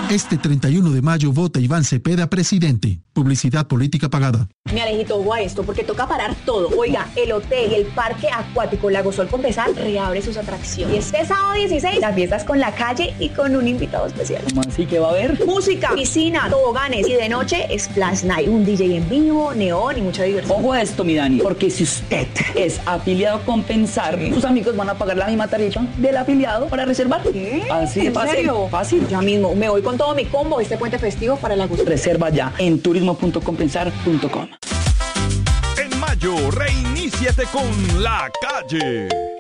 Este 31 de mayo vota Iván Cepeda presidente. Publicidad política pagada. Mi Alejito, ojo a esto, porque toca parar todo. Oiga, el hotel y el parque acuático Lago Sol con Pesar reabre sus atracciones. Y este sábado 16, las fiestas con la calle y con un invitado especial. ¿Cómo así que va a haber? Música, piscina, toboganes y de noche Splash Night. Un DJ en vivo, neón y mucha diversión. Ojo a esto, mi Dani, porque si usted es afiliado con Pensar, sus amigos van a pagar la misma tarifa del afiliado para reservar. ¿Qué? Así de ¿En fácil. serio? Fácil. Ya mismo, me voy con todo mi combo este puente festivo para la gusto. Reserva ya en turismo.compensar.com. En mayo, reiníciate con La Calle.